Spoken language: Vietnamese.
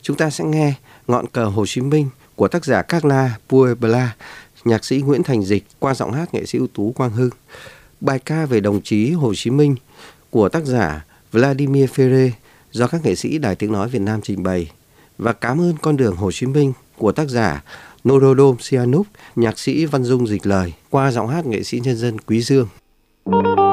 Chúng ta sẽ nghe Ngọn cờ Hồ Chí Minh của tác giả Carla Puebla, nhạc sĩ Nguyễn Thành Dịch qua giọng hát nghệ sĩ ưu tú Quang Hưng. Bài ca về đồng chí Hồ Chí Minh của tác giả Vladimir Ferrer do các nghệ sĩ Đài Tiếng Nói Việt Nam trình bày. Và Cảm ơn con đường Hồ Chí Minh của tác giả Norodom Sihanouk, nhạc sĩ Văn Dung dịch lời qua giọng hát nghệ sĩ nhân dân Quý Dương.